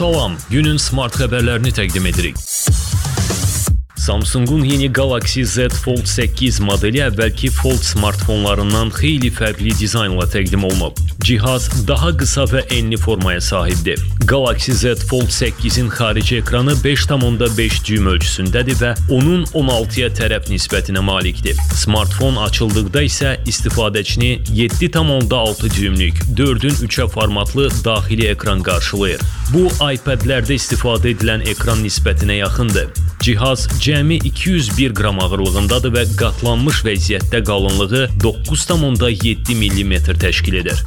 Salam, günün smart xəbərlərini təqdim edirik. Samsung'un yeni Galaxy Z Fold 8 modeli əvvəlki Fold smartfonlarından xeyli fərqli dizaynla təqdim olunub. Cihaz daha qısa və enli formaya sahibdir. Galaxy Z Fold 8-in xarici ekranı 5,5 düym ölçüsündədir və onun 16-ya tərəf nisbətinə malikdir. Smartfon açıldıqda isə istifadəçini 7,6 düymlük 4-ün 3-ə formatlı daxili ekran qarşılayır. Bu, iPad-lərdə istifadə edilən ekran nisbətinə yaxındır. Cihaz cəmi 201 qram ağırlığındadır və qatlanmış vəziyyətdə qalınlığı 9,7 mm təşkil edir.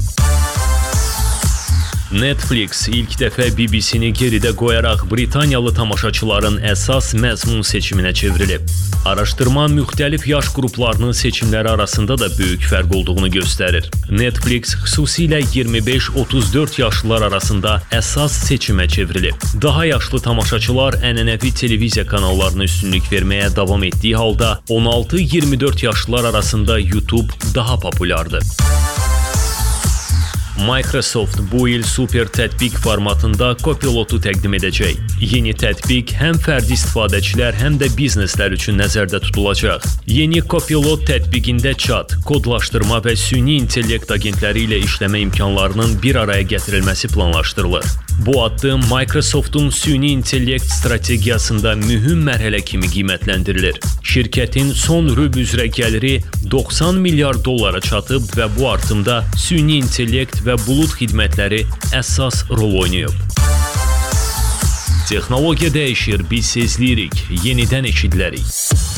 Netflix ilk dəfə BBC-ni geridə qoyaraq Britaniyalı tamaşaçıların əsas məzmun seçiminə çevrilib. Araşdırma müxtəlif yaş qruplarının seçimləri arasında da böyük fərq olduğunu göstərir. Netflix xüsusilə 25-34 yaşlılar arasında əsas seçimə çevrilib. Daha yaşlı tamaşaçılar ənənəvi televiziya kanallarına üstünlük verməyə davam etdiyi halda 16-24 yaşlılar arasında YouTube daha populyardır. Microsoft bu il super tətbiq formatında Copilotu təqdim edəcək. Yeni tətbiq həm fərdi istifadəçilər, həm də bizneslər üçün nəzərdə tutulacaq. Yeni Copilot tətbiqində chat, kodlaşdırma və süni intellekt agentləri ilə işləmə imkanlarının bir araya gətirilməsi planlaşdırılır. Bu addım Microsoft'un süni intellekt strategiyasında mühüm mərhələ kimi qiymətləndirilir. Şirkətin son rüb üzrə gəliri 90 milyar dollara çatıb və bu artımda süni intellekt və bulut xidmətləri əsas rol oynayıb. Texnologiya dəyişir, biz sezləyirik, yenidən eşidilərik.